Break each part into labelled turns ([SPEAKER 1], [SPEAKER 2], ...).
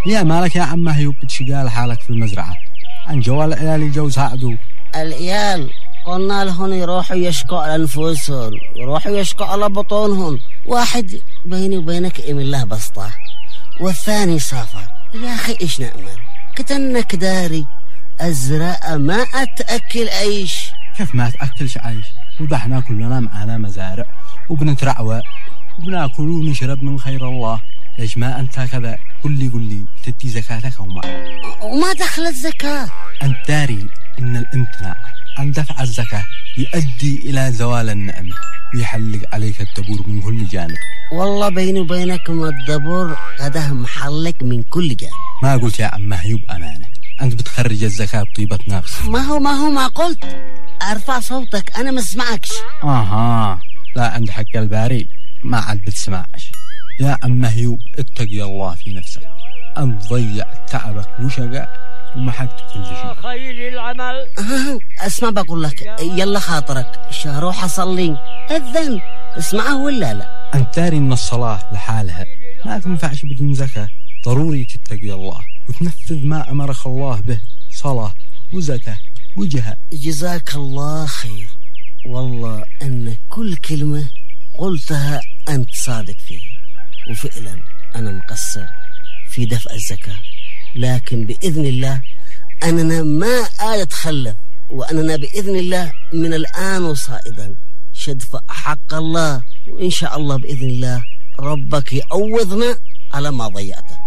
[SPEAKER 1] يا مالك يا عم هيوب بتشقال حالك في المزرعة؟ عن جوال العيال جوزها عدو.
[SPEAKER 2] العيال قلنا لهم يروحوا يشكوا على أنفسهم، يروحوا يشكوا على بطونهم. واحد بيني وبينك إيم الله بسطة، والثاني سافر. يا أخي إيش نأمل؟ كتنك داري الزراعة ما أتأكل عيش.
[SPEAKER 1] كيف ما تأكلش عيش؟ وضحنا كلنا معنا مزارع وبنترعوى وبناكل ونشرب من خير الله. ليش ما أنت كذا؟ قل لي تدي زكاتك
[SPEAKER 2] وما دخل الزكاة؟
[SPEAKER 1] أنت داري إن الامتناع عن دفع الزكاة يؤدي إلى زوال النعمة ويحلق عليك الدبور من كل جانب.
[SPEAKER 2] والله بيني وبينكم الدبور قده محلق من كل جانب.
[SPEAKER 1] ما قلت يا عم هيوب أمانة، أنت بتخرج الزكاة بطيبة نفس.
[SPEAKER 2] ما قلت. أرفع صوتك أنا ما اسمعكش.
[SPEAKER 1] لا عند حق الباري ما عاد بتسمعش. يا عم هيوب اتقي الله في نفسك، أنت ضيع تعبك وشقاء ومحقت كل شيء.
[SPEAKER 3] خير العمل.
[SPEAKER 2] اسمع بقول لك، يلا خاطرك روح أصلي أذن، اسمعه ولا لا؟
[SPEAKER 1] أنت داري إن الصلاة لحالها ما تنفعش بدون زكاة. ضروري تتقي الله وتنفذ ما أمرك الله به، صلاة وزكاة وجهاد.
[SPEAKER 2] جزاك الله خير، والله أن كل كلمة قلتها أنت صادق فيها، وفعلا أنا مقصر في دفع الزكاة، لكن بإذن الله أننا ما أتخلف، وأننا بإذن الله من الآن وصائدا شدفع حق الله، وإن شاء الله بإذن الله ربك يعوضنا على ما ضيعته.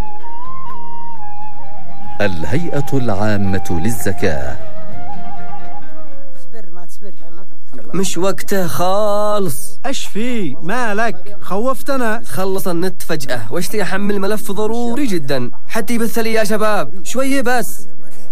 [SPEAKER 4] الهيئة العامة للزكاة.
[SPEAKER 5] مش وقته خالص.
[SPEAKER 6] ايش في مالك؟ خوفتنا.
[SPEAKER 5] خلص النت فجأة واشتي احمل ملف ضروري جدا حتى يبث لي يا شباب شوية بس.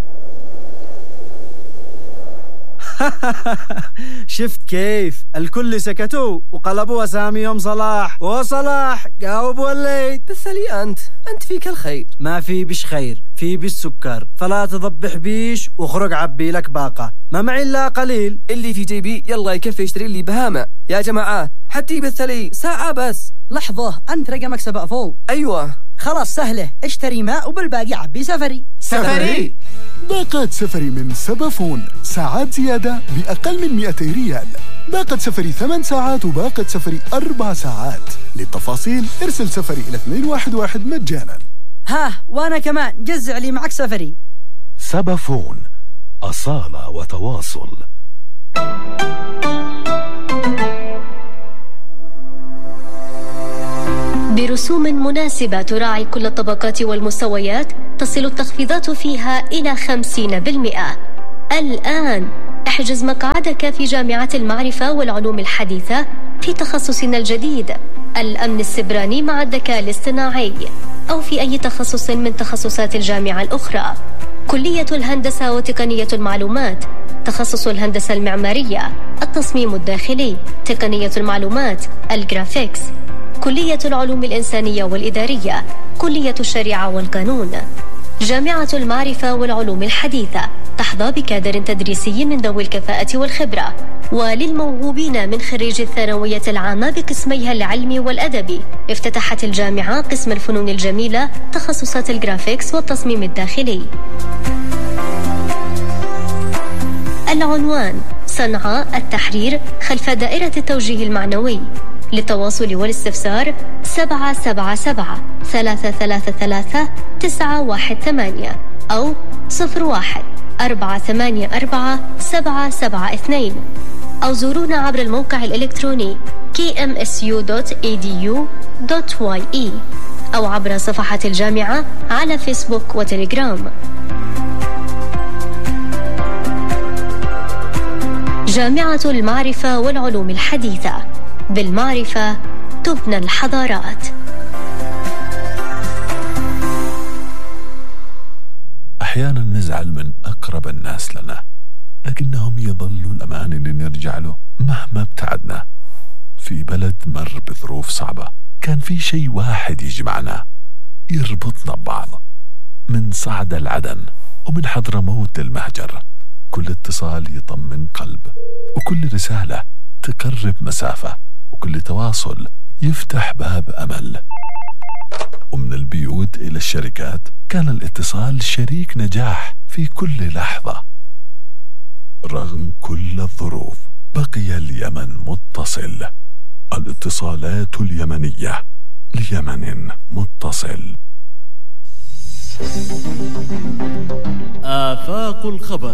[SPEAKER 6] شفت كيف الكل سكتوا وقلبوا اساميهم صلاح وصلاح جاوب وليت.
[SPEAKER 5] بث لي انت فيك الخير.
[SPEAKER 6] ما في بش خير، في بالسكر، فلا تضبح بيش وخرج عبي لك باقة، ما معي الا قليل.
[SPEAKER 5] اللي في جيبي يلا يكفي يشتري لي بهامة يا جماعة، حتى يبث لي ساعة بس.
[SPEAKER 7] لحظة، أنت رقمك 7
[SPEAKER 5] أيوة
[SPEAKER 7] خلاص سهلة، اشتري ماء وبالباقي عبي سفري.
[SPEAKER 5] سفري؟
[SPEAKER 8] باقات سفري من سبافون، ساعات زيادة بأقل من 200 ريال. باقة سفري 8 ساعات وباقة سفري 4 ساعات. للتفاصيل ارسل سفري إلى 211 مجانا.
[SPEAKER 7] وأنا كمان جزع لي معك سفري.
[SPEAKER 8] سبافون، أصالة وتواصل.
[SPEAKER 9] برسوم مناسبة تراعي كل الطبقات والمستويات، تصل التخفيضات فيها إلى 50%. الآن احجز مقعدك في جامعة المعرفة والعلوم الحديثة في تخصصنا الجديد الأمن السبراني مع الذكاء الاصطناعي، أو في أي تخصص من تخصصات الجامعة الأخرى. كلية الهندسة وتقنية المعلومات، تخصص الهندسة المعمارية، التصميم الداخلي، تقنية المعلومات، الجرافيكس. كلية العلوم الإنسانية والإدارية، كلية الشريعة والقانون. جامعة المعرفة والعلوم الحديثة تحظى بكادر تدريسي من ذوي الكفاءة والخبرة. وللموهوبين من خريج الثانوية العامة بقسميها العلمي والأدبي، افتتحت الجامعة قسم الفنون الجميلة، تخصصات الجرافيكس والتصميم الداخلي. العنوان: صنعاء التحرير خلف دائرة التوجيه المعنوي. للتواصل والاستفسار 777-333-918 أو 01-484-772 أو زورونا عبر الموقع الإلكتروني kmsu.edu.ye أو عبر صفحة الجامعة على فيسبوك وتليجرام. جامعة المعرفة والعلوم الحديثة، بالمعرفة تبنى الحضارات.
[SPEAKER 8] أحيانا نزعل من أقرب الناس لنا، لكنهم يظلوا الأمان اللي نرجع له مهما ابتعدنا. في بلد مر بظروف صعبة كان في شيء واحد يجمعنا يربطنا ببعض، من صعد العدن ومن حضرموت المهجر. كل اتصال يطمن قلب، وكل رسالة تقرب مسافة، وكل تواصل يفتح باب أمل. ومن البيوت إلى الشركات كان الاتصال شريك نجاح في كل لحظة. رغم كل الظروف بقي اليمن متصل. الاتصالات اليمنية ليمن متصل.
[SPEAKER 3] آفاق الخبر.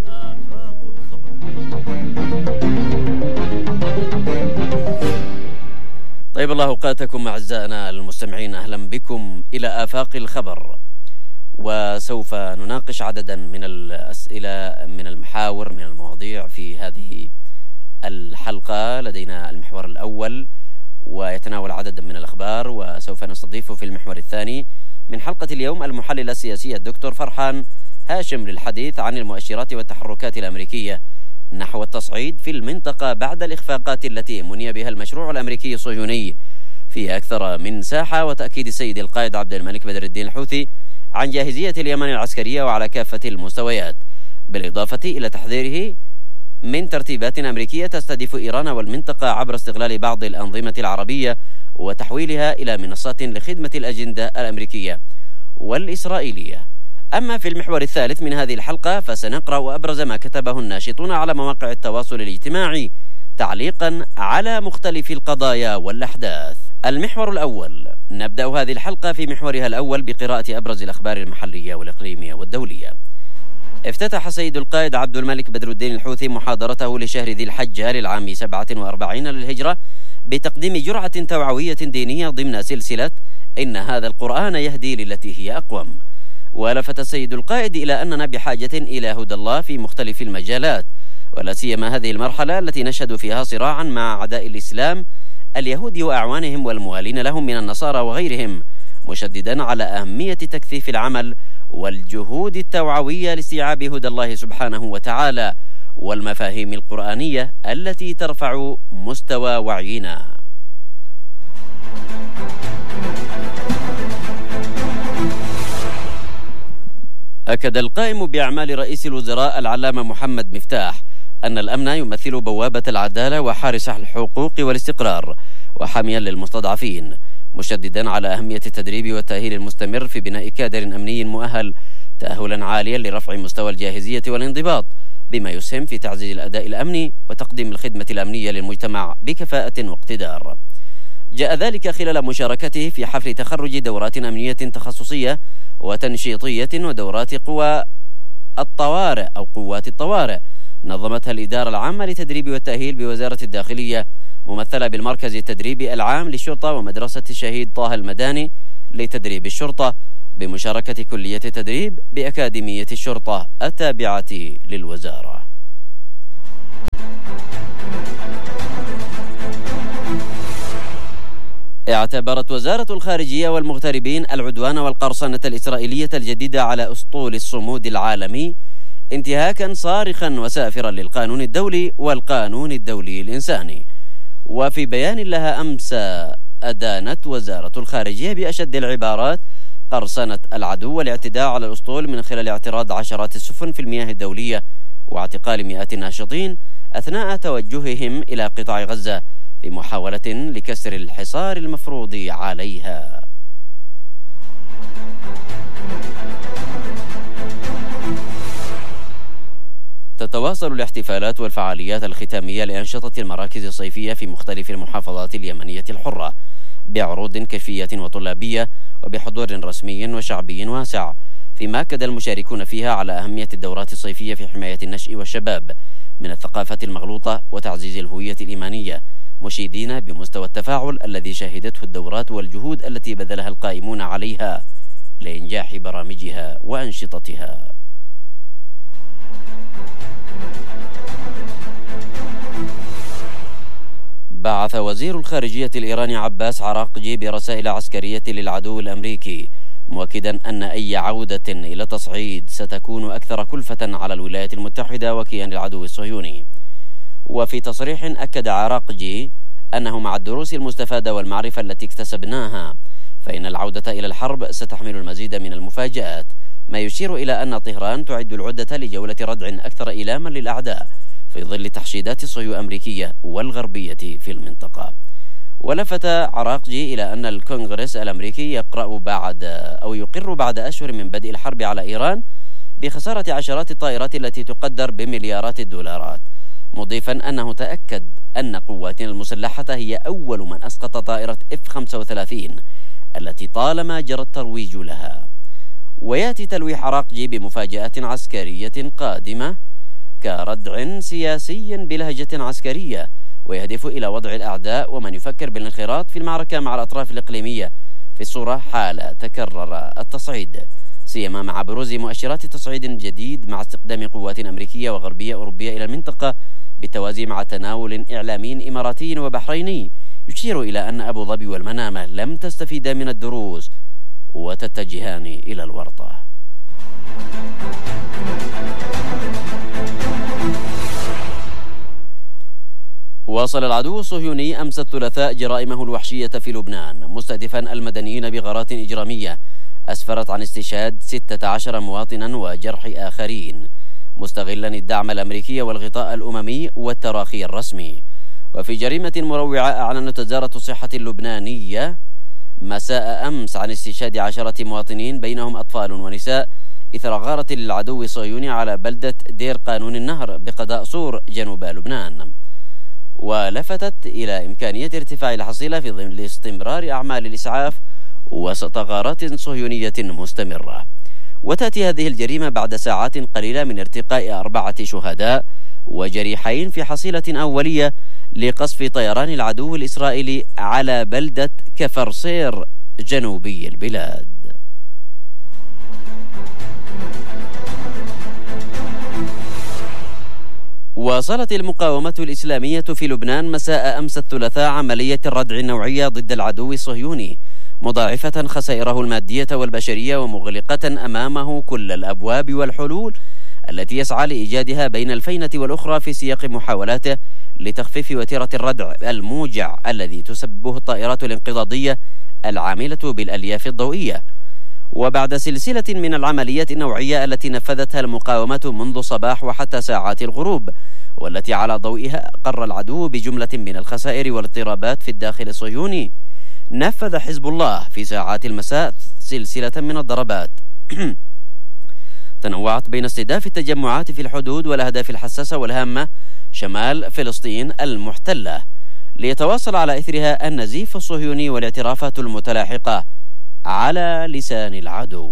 [SPEAKER 10] طيب الله أوقاتكم أعزائنا المستمعين، أهلا بكم إلى آفاق الخبر، وسوف نناقش عددا من الأسئلة من المحاور من المواضيع في هذه الحلقة. لدينا المحور الأول ويتناول عددا من الأخبار، وسوف نستضيف في المحور الثاني من حلقة اليوم المحلل السياسي الدكتور فرحان هاشم للحديث عن المؤشرات والتحركات الأمريكية نحو التصعيد في المنطقة بعد الإخفاقات التي مني بها المشروع الأمريكي الصهيوني في أكثر من ساحة، وتأكيد السيد القائد عبد الملك بدر الدين الحوثي عن جاهزية اليمن العسكرية وعلى كافة المستويات، بالإضافة إلى تحذيره من ترتيبات أمريكية تستهدف إيران والمنطقة عبر استغلال بعض الأنظمة العربية وتحويلها إلى منصات لخدمة الأجندة الأمريكية والإسرائيلية. أما في المحور الثالث من هذه الحلقة فسنقرأ أبرز ما كتبه الناشطون على مواقع التواصل الاجتماعي تعليقا على مختلف القضايا والأحداث. المحور الأول، نبدأ هذه الحلقة في محورها الأول بقراءة أبرز الأخبار المحلية والإقليمية والدولية. افتتح السيد القائد عبد الملك بدر الدين الحوثي محاضرته لشهر ذي الحجة للعام 47 للهجرة بتقديم جرعة توعوية دينية ضمن سلسلة إن هذا القرآن يهدي للتي هي أقوم. ولفت السيد القائد إلى أننا بحاجة إلى هدى الله في مختلف المجالات، ولا سيما هذه المرحلة التي نشهد فيها صراعا مع أعداء الإسلام اليهود وأعوانهم والموالين لهم من النصارى وغيرهم، مشددا على أهمية تكثيف العمل والجهود التوعوية لاستيعاب هدى الله سبحانه وتعالى والمفاهيم القرآنية التي ترفع مستوى وعينا. أكد القائم بأعمال رئيس الوزراء العلامة محمد مفتاح أن الأمن يمثل بوابة العدالة وحارس الحقوق والاستقرار وحاميا للمستضعفين، مشددا على أهمية التدريب والتأهيل المستمر في بناء كادر أمني مؤهل تأهلا عاليا لرفع مستوى الجاهزية والانضباط، بما يسهم في تعزيز الأداء الأمني وتقديم الخدمة الأمنية للمجتمع بكفاءة واقتدار. جاء ذلك خلال مشاركته في حفل تخرج دورات أمنية تخصصية وتنشيطية ودورات قوات الطوارئ نظمتها الإدارة العامة للتدريب والتأهيل بوزارة الداخلية، ممثلة بالمركز التدريبي العام للشرطة ومدرسة الشهيد طه المداني لتدريب الشرطة، بمشاركة كلية التدريب بأكاديمية الشرطة التابعة للوزارة. اعتبرت وزارة الخارجية والمغتربين العدوان والقرصنة الإسرائيلية الجديدة على أسطول الصمود العالمي انتهاكا صارخا وسافرا للقانون الدولي والقانون الدولي الإنساني. وفي بيان لها أمس أدانت وزارة الخارجية بأشد العبارات قرصنة العدو والاعتداء على الأسطول من خلال اعتراض عشرات السفن في المياه الدولية واعتقال مئات الناشطين أثناء توجههم إلى قطاع غزة في محاولة لكسر الحصار المفروض عليها. تتواصل الاحتفالات والفعاليات الختامية لأنشطة المراكز الصيفية في مختلف المحافظات اليمنية الحرة بعروض كيفية وطلابية وبحضور رسمي وشعبي واسع، فيما أكد المشاركون فيها على أهمية الدورات الصيفية في حماية النشء والشباب من الثقافة المغلوطة وتعزيز الهوية الإيمانية، مشيدين بمستوى التفاعل الذي شهدته الدورات والجهود التي بذلها القائمون عليها لإنجاح برامجها وأنشطتها. بعث وزير الخارجية الإيراني عباس عراقجي برسائل عسكرية للعدو الأمريكي، مؤكدا أن أي عودة إلى تصعيد ستكون أكثر كلفة على الولايات المتحدة وكيان العدو الصهيوني. وفي تصريح أكد عراقجي أنه مع الدروس المستفادة والمعرفة التي اكتسبناها فإن العودة إلى الحرب ستحمل المزيد من المفاجآت، ما يشير إلى أن طهران تعد العدة لجولة ردع أكثر إيلاما للأعداء في ظل تحشيدات الصهيو أمريكية والغربية في المنطقة. ولفت عراقجي إلى أن الكونغرس الأمريكي يقر بعد أشهر من بدء الحرب على إيران بخسارة عشرات الطائرات التي تقدر بمليارات الدولارات، مضيفا أنه تأكد أن قواتنا المسلحة هي أول من أسقط طائرة F-35 التي طالما جرى الترويج لها. ويأتي تلويح عراقجي بمفاجأة عسكرية قادمة كردع سياسي بلهجة عسكرية، ويهدف إلى وضع الأعداء ومن يفكر بالانخراط في المعركة مع الأطراف الإقليمية في الصورة حال تكرر التصعيد، سيما مع بروز مؤشرات تصعيد جديد مع استقدام قوات أمريكية وغربية أوروبية إلى المنطقة بالتوازي مع تناول إعلامي إماراتي وبحريني يشير إلى أن أبو ظبي والمنامة لم تستفيدا من الدروس وتتجهان إلى الورطة. واصل العدو الصهيوني أمس الثلاثاء جرائمه الوحشية في لبنان، مستهدفا المدنيين بغارات إجرامية أسفرت عن استشهاد 16 مواطنا وجرح آخرين، مستغلا الدعم الأمريكي والغطاء الأممي والتراخي الرسمي. وفي جريمة مروعة أعلنت وزارة الصحة اللبنانية مساء أمس عن استشهاد 10 مواطنين بينهم أطفال ونساء إثر غارة للعدو الصهيوني على بلدة دير قانون النهر بقضاء صور جنوب لبنان، ولفتت إلى إمكانية ارتفاع الحصيلة في ظل استمرار أعمال الإسعاف وسط غارات صهيونية مستمرة. وتأتي هذه الجريمة بعد ساعات قليلة من ارتقاء 4 شهداء وجريحين في حصيلة أولية لقصف طيران العدو الإسرائيلي على بلدة كفرصير جنوبي البلاد. واصلت المقاومة الإسلامية في لبنان مساء أمس الثلاثاء عملية الردع النوعية ضد العدو الصهيوني، مضاعفة خسائره المادية والبشرية ومغلقة أمامه كل الأبواب والحلول التي يسعى لإيجادها بين الفينة والأخرى في سياق محاولاته لتخفيف وتيرة الردع الموجع الذي تسببه الطائرات الانقضاضية العاملة بالألياف الضوئية. وبعد سلسلة من العمليات النوعية التي نفذتها المقاومة منذ صباح وحتى ساعات الغروب، والتي على ضوئها أقر العدو بجملة من الخسائر والاضطرابات في الداخل الصهيوني، نفذ حزب الله في ساعات المساء سلسلة من الضربات تنوعت بين استهداف التجمعات في الحدود والأهداف الحساسة والهامة شمال فلسطين المحتلة، ليتواصل على إثرها النزيف الصهيوني والاعترافات المتلاحقة على لسان العدو.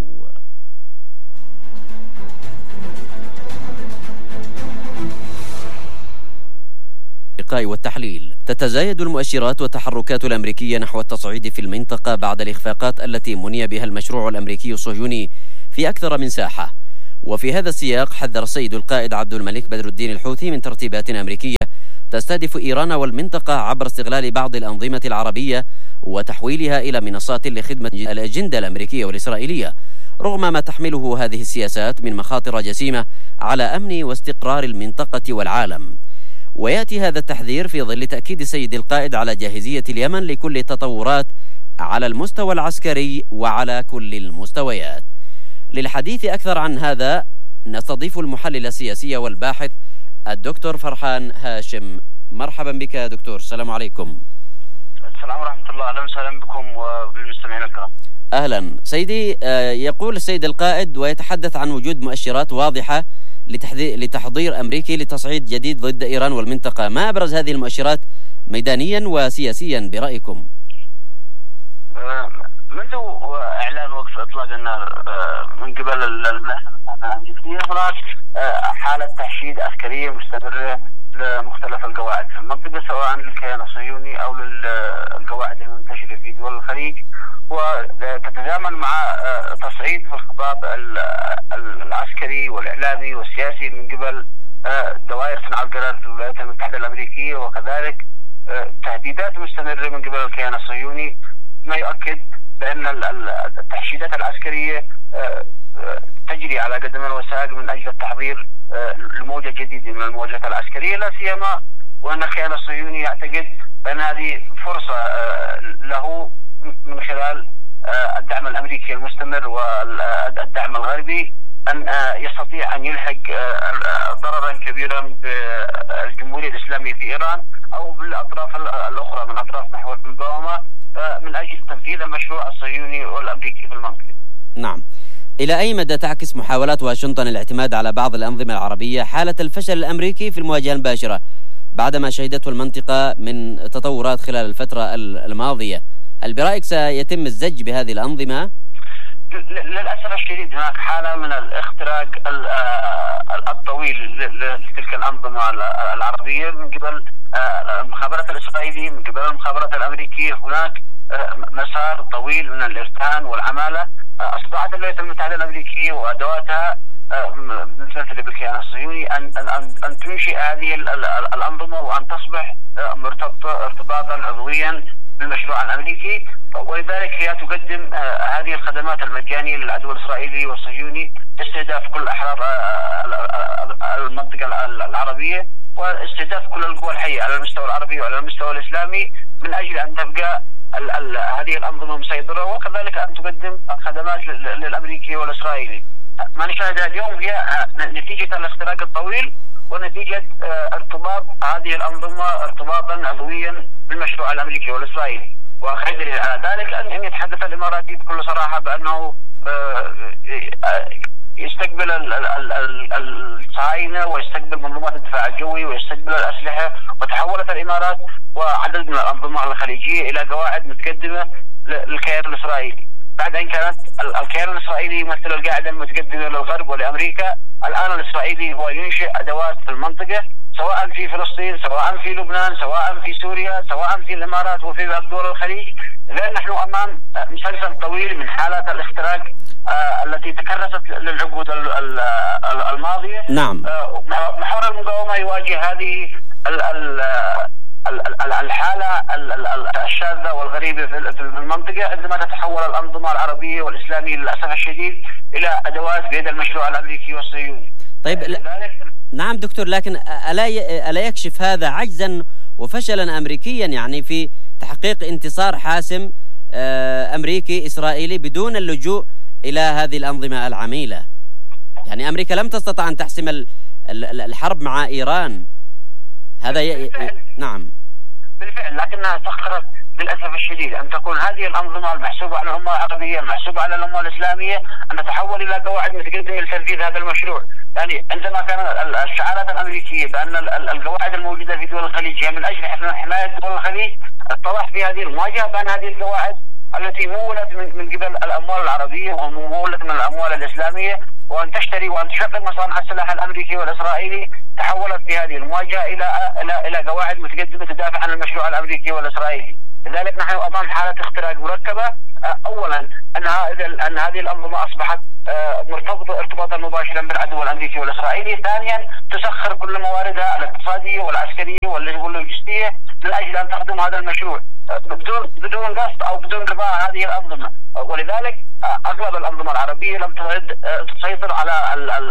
[SPEAKER 10] والتحليل. تتزايد المؤشرات والتحركات الأمريكية نحو التصعيد في المنطقة بعد الإخفاقات التي مني بها المشروع الأمريكي الصهيوني في أكثر من ساحة. وفي هذا السياق حذر السيد القائد عبد الملك بدر الدين الحوثي من ترتيبات أمريكية تستهدف إيران والمنطقة عبر استغلال بعض الأنظمة العربية وتحويلها إلى منصات لخدمة الأجندة الأمريكية والإسرائيلية، رغم ما تحمله هذه السياسات من مخاطر جسيمة على أمن واستقرار المنطقة والعالم. ويأتي هذا التحذير في ظل تأكيد السيد القائد على جاهزية اليمن لكل التطورات على المستوى العسكري وعلى كل المستويات. للحديث أكثر عن هذا نستضيف المحلل السياسي والباحث الدكتور فرحان هاشم. مرحبا بك يا دكتور. السلام عليكم.
[SPEAKER 3] السلام ورحمة الله. أهلا وسهلا بكم وبالمستمعين الكرام.
[SPEAKER 10] أهلا سيدي. يقول السيد القائد ويتحدث عن وجود مؤشرات واضحة لتحضير أمريكي لتصعيد جديد ضد إيران والمنطقة. ما أبرز هذه المؤشرات ميدانيا وسياسيا برأيكم؟
[SPEAKER 3] منذ إعلان وقف إطلاق النار من قبل البعثة المساعدة الأمريكية هناك حالة تحشيد عسكرية مستمرة لمختلف القواعد في المنطقة، سواء للكيان الصهيوني أو للقواعد المنتشرة في دول الخليج، وتتزامن مع تصعيد في الخطاب العسكري والإعلامي والسياسي من قبل دوائر صنع القرار في الولايات المتحدة الأمريكية، وكذلك تهديدات مستمرة من قبل الكيان الصهيوني، ما يؤكد بأن التحشيدات العسكرية تجري على قدم وساق من أجل التحضير لموجة جديدة من المواجهات العسكرية، لا سيما وأن الكيان الصهيوني يعتقد بأن هذه فرصة له من خلال الدعم الأمريكي المستمر والدعم الغربي أن يستطيع أن يلحق ضررا كبيرا بالجمهورية الإسلامية في إيران أو بالأطراف الأخرى من أطراف محور المقاومة من أجل تنفيذ المشروع الصهيوني والأمريكي في المنطقة.
[SPEAKER 10] نعم. إلى أي مدى تعكس محاولات واشنطن الاعتماد على بعض الأنظمة العربية حالة الفشل الأمريكي في المواجهة المباشرة بعدما شهدته المنطقة من تطورات خلال الفترة الماضية؟ هل برأيك سيتم الزج بهذه الأنظمة؟
[SPEAKER 3] للأسف الشديد هناك حالة من الاختراق الطويل لتلك الأنظمة العربية من قبل المخابرات الإسرائيلية، من قبل المخابرات الأمريكية. هناك مسار طويل من الإرهاب والعمالة. استطاعت الولايات المتحدة الأمريكية وأدواتها ممثلة بالكيان الصهيوني أن تنشئ هذه الأنظمة وأن تصبح مرتبطة ارتباطا عضويا بالمشروع الأمريكي، ولذلك هي تقدم هذه الخدمات المجانية للعدو الإسرائيلي والصهيوني لاستهداف كل أحرار المنطقة العربية واستهداف كل القوى الحية على المستوى العربي وعلى المستوى الإسلامي من أجل أن تبقى هذه الأنظمة مسيطرة، وكذلك أن تقدم خدمات للأمريكي والإسرائيلي. ما نشاهده اليوم هي نتيجة الاختراق الطويل ونتيجة ارتباط هذه الأنظمة ارتباطا عضويا بالمشروع الأمريكي والإسرائيلي. وخير دليل على ذلك أن يتحدث الإماراتي بكل صراحة بأنه يستقبل الصهاينة ويستقبل منظومات الدفاع الجوي ويستقبل الأسلحة، وتحولت الإمارات وعدد من الأنظمة الخليجية إلى قواعد متقدمة للكيان الإسرائيلي. بعد أن كانت الكيان الإسرائيلي يمثل القاعدة المتقدمة للغرب ولأمريكا، الآن الإسرائيلي هو ينشئ أدوات في المنطقة سواء في فلسطين، سواء في لبنان، سواء في سوريا، سواء في الإمارات وفي دول الخليج. لأن نحن أمام مسلسل طويل من حالات الاختراق التي تكرست للعقود الماضية.
[SPEAKER 10] نعم.
[SPEAKER 3] محور المقاومة يواجه هذه الحالة الشاذة والغريبة في المنطقة عندما تتحول الأنظمة العربية والإسلامية للأسف الشديد إلى أدوات بيد المشروع الأمريكي والصهيوني.
[SPEAKER 10] طيب نعم دكتور، لكن ألا يكشف هذا عجزا وفشلا أمريكيا يعني في تحقيق انتصار حاسم أمريكي إسرائيلي بدون اللجوء إلى هذه الأنظمة العميلة؟ يعني أمريكا لم تستطع أن تحسم الحرب مع إيران. هذا نعم
[SPEAKER 3] بالفعل، لكنها سخرت للأسف الشديد أن تكون هذه الأنظمة المحسوبة على الأمة العربية المحسوبة على الأمة الإسلامية أن تتحول إلى قواعد متقدمة لتنفيذ هذا المشروع. يعني عندما كان الشعارات الأمريكية بأن القواعد الموجودة في دول الخليج هي من أجل حماية دول الخليج، اتضح في هذه المواجهة بأن هذه القواعد التي مولت من قبل الأموال العربية ومولت من الأموال الإسلامية وأن تشتري وأن تشغل مصانع السلاح الأمريكي والإسرائيلي، تحولت في هذه المواجهة إلى قواعد متقدمة تدافع عن المشروع الأمريكي والإسرائيلي. لذلك نحن أمام حالة اختراق مركبة. أولا أن هذه الأنظمة أصبحت مرتبطة ارتباطا مباشرا بالعدو الأمريكي والإسرائيلي. ثانيا تسخر كل مواردها الاقتصادية والعسكرية واللوجستية من أجل أن تخدم هذا المشروع بدون قصد أو بدون رضاء هذه الأنظمة. ولذلك أغلب الأنظمة العربية لم تعد تسيطر على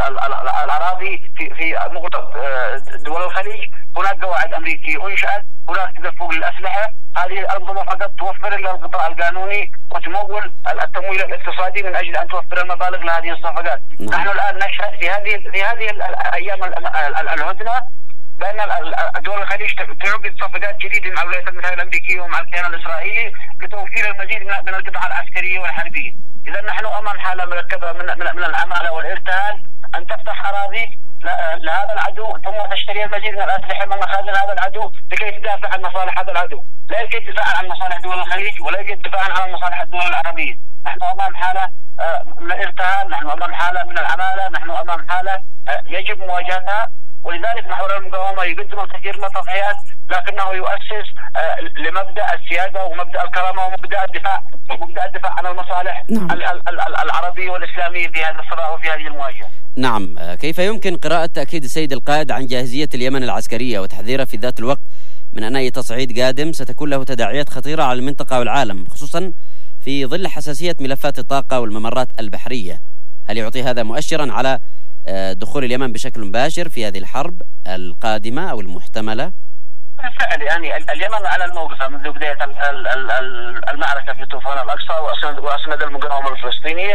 [SPEAKER 3] الأراضي في مغلق دول الخليج. هناك قواعد أمريكية أنشأت، هناك تدفق للأسلحة. هذه الأنظمة فقط توفر للقطاع القانوني وتمول التمويل الاقتصادي من أجل أن توفر المبالغ لهذه الصفقات. نحن الآن نشهد في هذه الأيام الهدنة بأن دول الخليج تعقد صفقات جديدة مع الولايات المتحدة الأمريكية ومع الكيان الإسرائيلي لتوفير المزيد من القطع العسكرية والحربية. إذا نحن أمام حالة مركبة من العمالة والارتهان أن تفتح أراضي لهذا العدو ثم تشتري المزيد من الأسلحة من مخازن هذا العدو لكي تدافع عن مصالح هذا العدو. لا يوجد دفاع عن مصالح دول الخليج ولا يوجد دفاع عن مصالح الدول العربية. نحن أمام حالة من الارتهان، نحن أمام حالة من العمالة، نحن أمام حالة يجب مواجهتها. ولذلك محور المقاومة يقدم الكثير من التضحيات لكنه يؤسس لمبدأ السيادة ومبدأ الكرامة ومبدأ الدفاع عن المصالح العربية والإسلامية في هذا الصراع وفي هذه المواجهة.
[SPEAKER 10] نعم. كيف يمكن قراءة تأكيد السيد القائد عن جاهزية اليمن العسكرية وتحذيره في ذات الوقت من أن أي تصعيد قادم ستكون له تداعيات خطيرة على المنطقة والعالم، خصوصا في ظل حساسية ملفات الطاقة والممرات البحرية؟ هل يعطي هذا مؤشرا على دخول اليمن بشكل مباشر في هذه الحرب القادمة أو المحتملة؟
[SPEAKER 3] بالفعل يعني اليمن على الموقف منذ بداية المعركة في طوفان الأقصى وأسند المقاومة الفلسطينية،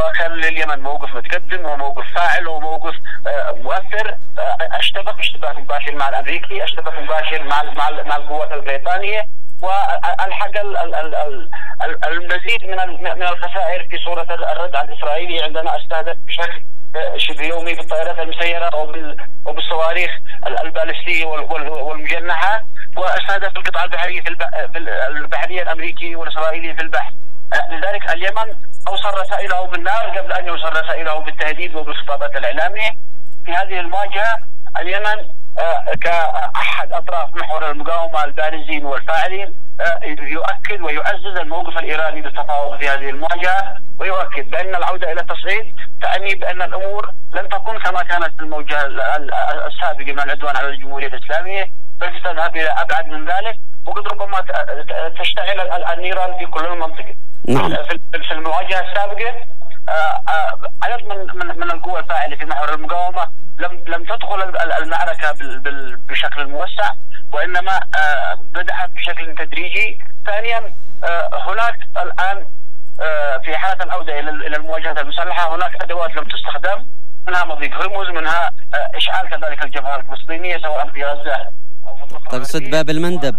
[SPEAKER 3] وكان لليمن موقف متقدم وموقف فاعل وموقف مؤثر. اشتبك اشتباك مباشر مع الامريكي، اشتبك مباشر مع القوات البريطانيه، والحق المزيد من الخسائر في صوره الرد على الاسرائيلي عندما استهدف بشكل شبه يومي بالطائرات المسيره وبالصواريخ البالستيه والمجنحه، واستهدف القطاع البحريه البحريه الامريكي والاسرائيلي في البحر. لذلك اليمن اوصل رسائله بالنار قبل ان يوصل رسائله بالتهديد وبالخطابات الاعلاميه. في هذه المواجهه اليمن كأحد أطراف محور المقاومة البارزين والفاعلين يؤكد ويعزز الموقف الإيراني بالتفاوض في هذه المواجهة، ويؤكد بأن العودة إلى التصعيد تعني بأن الأمور لن تكون كما كانت في الموجهة السابقة من العدوان على الجمهورية الإسلامية، بل ستذهب إلى أبعد من ذلك، وقد ربما تشتعل النيران في كل المنطقة. في المواجهة السابقة عدد من القوى الفاعلة في محور المقاومة لم تدخل المعركة بشكل موسع، وإنما بدأت بشكل تدريجي. ثانيا هناك الآن في حالة العودة إلى المواجهات المسلحة هناك أدوات لم تستخدم، منها مضيق هرمز، منها إشعال كذلك الجبهة الفلسطينية سواء في غزة أو في الضفة.
[SPEAKER 10] تقصد باب المندب؟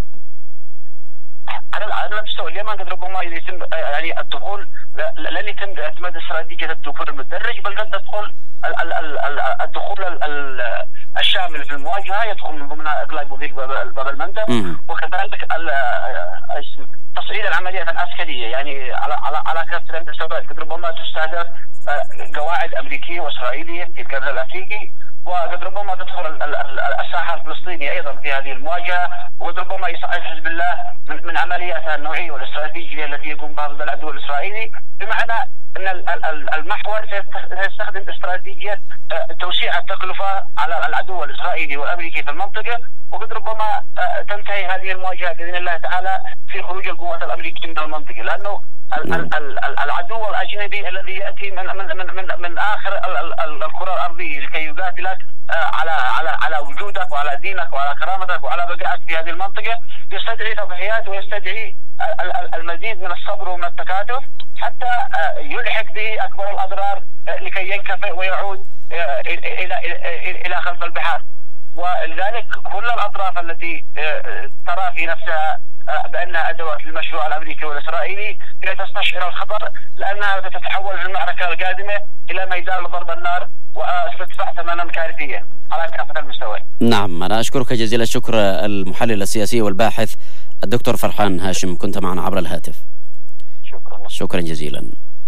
[SPEAKER 3] على مستوى اليمن قد ربما يتم يعني الدخول، لن يتم اعتماد استراتيجية الدخول المتدرج، بل قد تدخل الدخول الشامل في المواجهة، يدخل من ضمنها إغلاق مضيق باب المندب، وكذلك تصعيد العمليات العسكرية يعني على كافة المستويات. قد ربما تستهدف قواعد أمريكية وإسرائيلية في القرن الأفريقي، وقد ربما تدخل الساحة الفلسطينية أيضا في هذه المواجهة، وقد ربما يصعد حزب الله من عملياتها النوعية والاستراتيجية التي يقوم بها ضد العدو الإسرائيلي، بمعنى أن المحور سيستخدم استراتيجية توسيع التكلفة على العدو الإسرائيلي والأمريكي في المنطقة، وقد ربما تنتهي هذه المواجهة بإذن الله تعالى في خروج القوات الأمريكية من المنطقة، لأنه العدو الأجنبي الذي يأتي من آخر الكرة الأرضية لكي يقاتلك على وجودك وعلى دينك وعلى كرامتك وعلى بقائك في هذه المنطقة يستدعي تضحيات ويستدعي المزيد من الصبر ومن التكاتف حتى يلحق به أكبر الأضرار لكي ينكفئ ويعود إلى خلف البحار. ولذلك كل الأطراف التي ترى في نفسها بأنها أدوات للمشروع الأمريكي والإسرائيلي هي تستشعر الخطر، لأنها ستتحول في المعركة القادمة إلى ميدان ضرب النار وستدفع ثمنا كارثيا على كافة المستويات.
[SPEAKER 10] نعم، أنا أشكرك جزيل الشكر المحلل السياسي والباحث الدكتور فرحان هاشم، كنت معنا عبر الهاتف. شكرا جزيلا.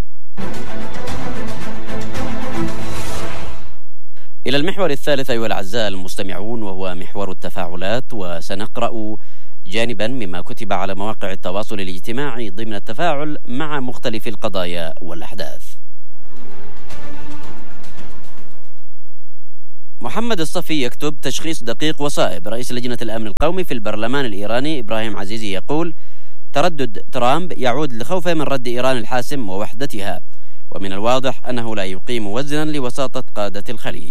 [SPEAKER 10] إلى المحور الثالث أيها الأعزاء المستمعون، وهو محور التفاعلات، وسنقرأ جانبا مما كتب على مواقع التواصل الاجتماعي ضمن التفاعل مع مختلف القضايا والأحداث. محمد الصفي يكتب: تشخيص دقيق وصائب. رئيس لجنة الأمن القومي في البرلمان الإيراني إبراهيم عزيزي يقول: تردد ترامب يعود لخوفه من رد إيران الحاسم ووحدتها، ومن الواضح أنه لا يقيم وزنا لوساطة قادة الخليج.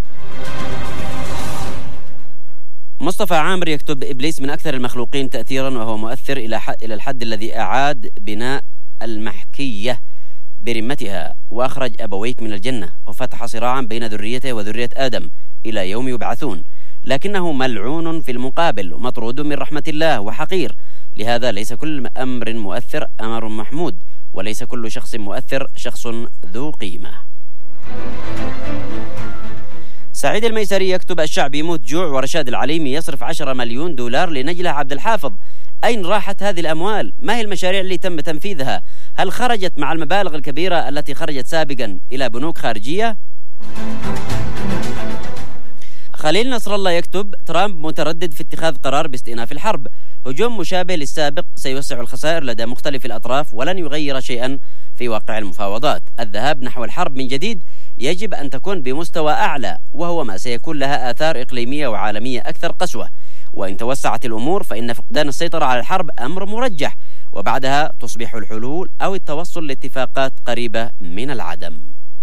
[SPEAKER 10] مصطفى عامر يكتب: إبليس من أكثر المخلوقين تأثيرا، وهو مؤثر إلى الحد الذي أعاد بناء المحكية برمتها، وأخرج أبويك من الجنة، وفتح صراعا بين ذريته وذرية آدم إلى يوم يبعثون، لكنه ملعون في المقابل ومطرود من رحمة الله وحقير. لهذا ليس كل أمر مؤثر أمر محمود، وليس كل شخص مؤثر شخص ذو قيمة. سعيد الميسري يكتب: الشعب يموت جوع، ورشاد العليمي يصرف 10 مليون دولار لنجلة عبد الحافظ. أين راحت هذه الأموال؟ ما هي المشاريع اللي تم تنفيذها؟ هل خرجت مع المبالغ الكبيرة التي خرجت سابقا إلى بنوك خارجية؟ خليل نصر الله يكتب: ترامب متردد في اتخاذ قرار باستئناف الحرب. هجوم مشابه للسابق سيوسع الخسائر لدى مختلف الأطراف ولن يغير شيئا في واقع المفاوضات. الذهاب نحو الحرب من جديد يجب أن تكون بمستوى أعلى، وهو ما سيكون لها آثار إقليمية وعالمية أكثر قسوة. وإن توسعت الأمور فإن فقدان السيطرة على الحرب أمر مرجح، وبعدها تصبح الحلول أو التوصل لاتفاقات قريبة من العدم.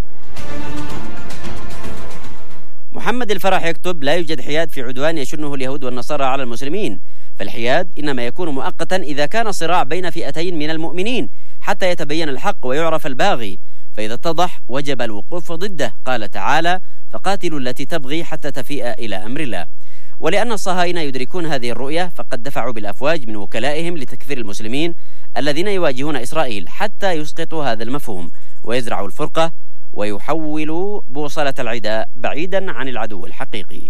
[SPEAKER 10] محمد الفرح يكتب: لا يوجد حياد في عدوان يشنه اليهود والنصارى على المسلمين، فالحياد إنما يكون مؤقتا إذا كان صراع بين فئتين من المؤمنين حتى يتبين الحق ويعرف الباغي، فإذا اتضح وجب الوقوف ضده. قال تعالى: فقاتلوا التي تبغي حتى تفيء إلى أمر الله. ولأن الصهاينة يدركون هذه الرؤية فقد دفعوا بالأفواج من وكلائهم لتكفير المسلمين الذين يواجهون إسرائيل حتى يسقطوا هذا المفهوم ويزرعوا الفرقة ويحولوا بوصلة العداء بعيدا عن العدو الحقيقي.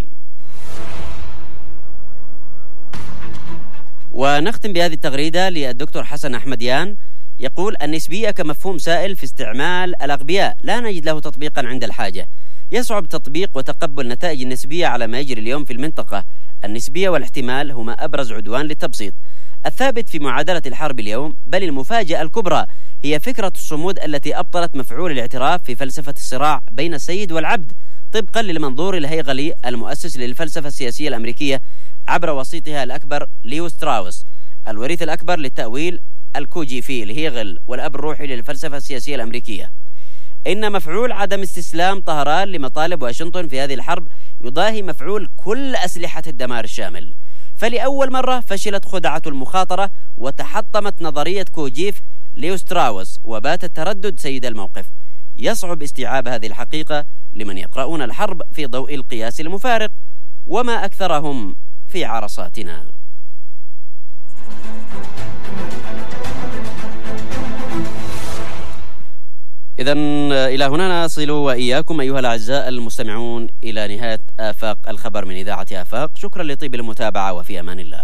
[SPEAKER 10] ونختم بهذه التغريدة للدكتور حسن أحمديان، يقول: النسبية كمفهوم سائل في استعمال الأغبياء لا نجد له تطبيقا عند الحاجة. يصعب تطبيق وتقبل نتائج النسبية على ما يجري اليوم في المنطقة. النسبية والاحتمال هما أبرز عدوان للتبسيط. الثابت في معادلة الحرب اليوم، بل المفاجأة الكبرى، هي فكرة الصمود التي أبطلت مفعول الاعتراف في فلسفة الصراع بين السيد والعبد، طبقا للمنظور الهيغلي المؤسس للفلسفة السياسية الأمريكية عبر وسيطها الأكبر ليو ستراوس، الوريث الأكبر للتأويل الكوجي هيغل والأب الروحي للفلسفة السياسية الأمريكية. إن مفعول عدم استسلام طهران لمطالب واشنطن في هذه الحرب يضاهي مفعول كل أسلحة الدمار الشامل. فلأول مرة فشلت خدعة المخاطرة وتحطمت نظرية كوجيف ليو ستراوس وبات التردد سيد الموقف. يصعب استيعاب هذه الحقيقة لمن يقرؤون الحرب في ضوء القياس المفارق، وما أكثرهم في عرصاتنا. إذن إلى هنا نصل وإياكم أيها الأعزاء المستمعون إلى نهاية آفاق الخبر من إذاعة آفاق. شكرا لطيب المتابعة وفي أمان الله.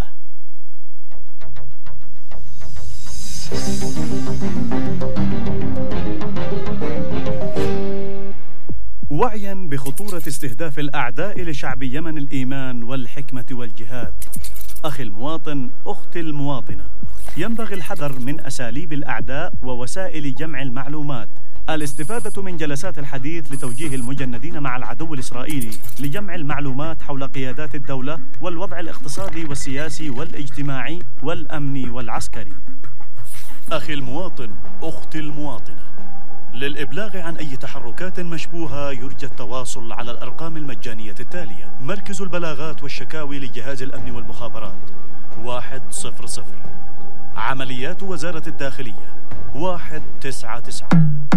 [SPEAKER 11] وعيا بخطورة استهداف الأعداء لشعب يمن الإيمان والحكمة والجهاد، أخي المواطن، أختي المواطنة، ينبغي الحذر من أساليب الأعداء ووسائل جمع المعلومات. الاستفادة من جلسات الحديث لتوجيه المجندين مع العدو الإسرائيلي لجمع المعلومات حول قيادات الدولة والوضع الاقتصادي والسياسي والاجتماعي والأمني والعسكري. أخي المواطن، أختي المواطنة، للإبلاغ عن أي تحركات مشبوهة يرجى التواصل على الأرقام المجانية التالية: مركز البلاغات والشكاوي لجهاز الأمن والمخابرات 100، عمليات وزارة الداخلية 199.